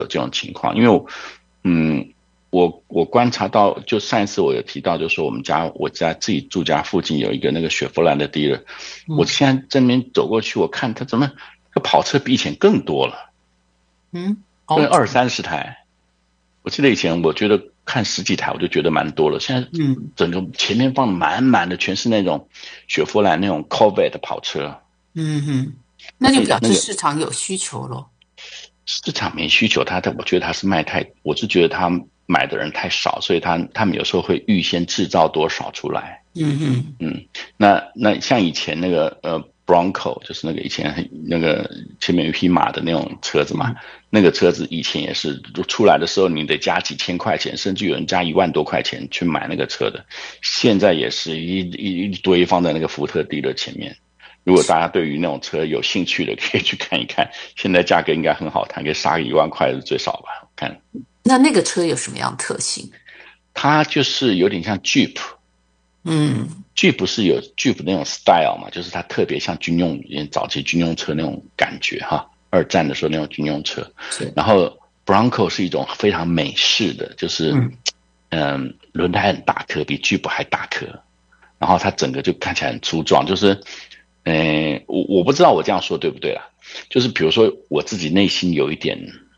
有这种情况，因为我观察到，就上一次我有提到，就是说我家自己住家附近有一个那个雪佛兰的 dealer，我现在在那边走过去，我看他怎么这个跑车比以前更多了，跟20-30台。我记得以前我觉得看10几台我就觉得蛮多了，现在整个前面放满满的全是那种雪佛兰那种 Corvette 的跑车。 那就表示市场有需求咯。 市场没需求，我觉得他是我是觉得他买的人太少，所以他们有时候会预先制造多少出来。那像以前那个Bronco， 就是那个以前那个前面有一匹马的那种车子嘛，那个车子以前也是出来的时候你得加几千块钱，甚至有人加1万多块钱去买那个车的，现在也是一堆放在那个福特地的前面。如果大家对于那种车有兴趣的，可以去看一看，现在价格应该很好谈，可以杀个1万块是最少吧？我看。 那个车有什么样的特性？ 它就是有点像 Jeep。Jeep 是有 Jeep 那种 style 嘛，就是它特别像早期军用车那种感觉哈，二战的时候那种军用车。然后 Bronco 是一种非常美式的，就是轮胎很大颗，比 Jeep 还大颗，然后它整个就看起来很粗壮，就是我不知道我这样说对不对啦，就是比如说我自己内心有一点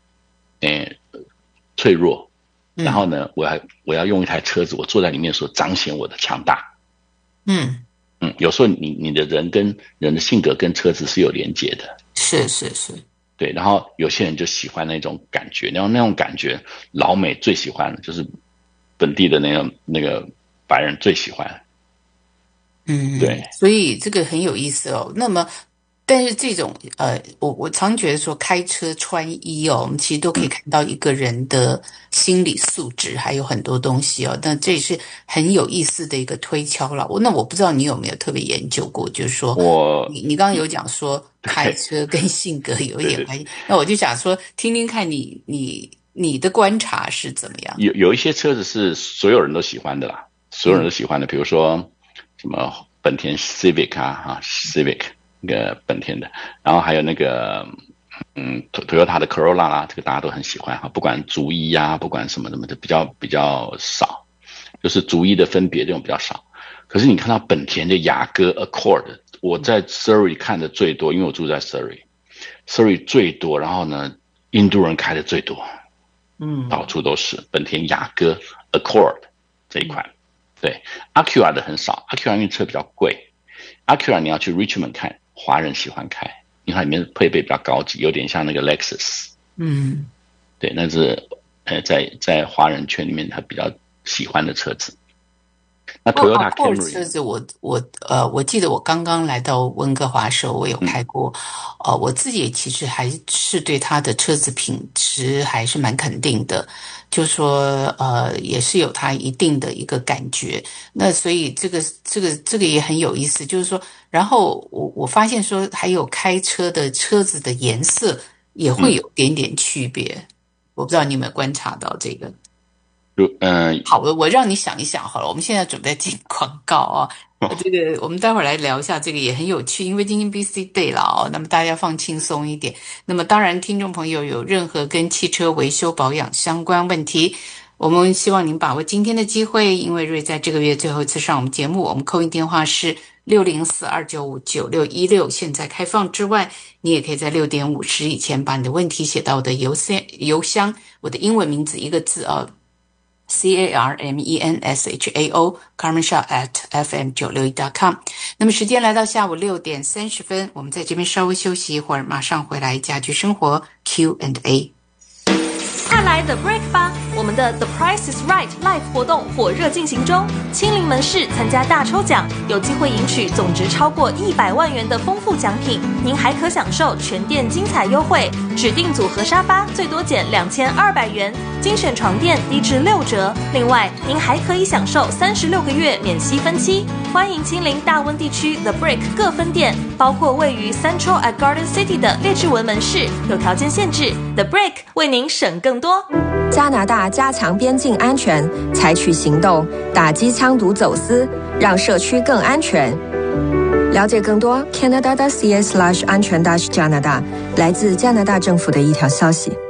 脆弱，然后呢我要用一台车子，我坐在里面的时候彰显我的强大。有时候你的人跟人的性格跟车子是有连结的。 是。 对，然后有些人就喜欢那种感觉，然后那种感觉老美最喜欢，就是本地的那个白人最喜欢。对， 所以这个很有意思哦。那么但是这种我常觉得说开车穿衣哦，我们其实都可以看到一个人的心理素质，还有很多东西哦。那这也是很有意思的一个推敲了。那我不知道你有没有特别研究过，就是说你刚刚有讲说开车跟性格有一点关系，那我就想说听听看你的观察是怎么样？ 有一些车子是所有人都喜欢的啦，所有人都喜欢的，比如说什么本田 Civic Civic 那个本田的，然后还有那个Toyota 的 Corolla 啦，这个大家都很喜欢哈，不管族裔啊，不管什么的比较少，就是族裔的分别这种比较少。可是你看到本田的雅阁 Accord， 我在 Surrey 看的最多，因为我住在 Surrey 最多，然后呢印度人开的最多，到处都是本田雅阁 Accord 这一款。对 Acura 的很少， Acura 因为车比较贵， Acura 你要去 Richmond 看，华人喜欢开，因为它里面配备比较高级，有点像那个 Lexus。对，那是在华人圈里面他比较喜欢的车子。那 Toyota Camry 车子我记得我刚刚来到温哥华的时候我有开过，我自己其实还是对它的车子品质还是蛮肯定的，就说也是有它一定的一个感觉。那所以这个也很有意思，就是说，然后我发现说还有开车的车子的颜色也会有点点区别，我不知道你有没有观察到这个。好，我让你想一想好了，我们现在准备进广告啊。这个我们待会儿来聊一下，这个也很有趣，因为今天 BC Day 了哦，那么大家放轻松一点。那么当然听众朋友有任何跟汽车维修保养相关问题，我们希望您把握今天的机会，因为瑞在这个月最后一次上我们节目，我们扣印电话是604-295-9616，现在开放之外，你也可以在6点50以前把你的问题写到我的邮箱，我的英文名字一个字CARMENSHAO carmenshaw@fm961.com。 那么时间来到下午6点30分，我们在这边稍微休息一会儿，马上回来家居生活 Q&A。 快来 The Break 吧，我们的 The Price is Right Live 活动火热进行中，亲临门市参加大抽奖，有机会赢取总值超过100万元的丰富奖品，您还可享受全店精彩优惠，指定组合沙发最多减2200元，精选床垫低至6折，另外您还可以享受36个月免息分期。欢迎亲临大温地区 The Break 各分店，包括位于 Central at Garden City 的列治文门市，有条件限制， The Break 为您省更多。 加拿大加强边境安全，采取行动打击枪毒走私，让社区更安全。了解更多 Canada.ca/安全-加拿大，来自加拿大政府的一条消息。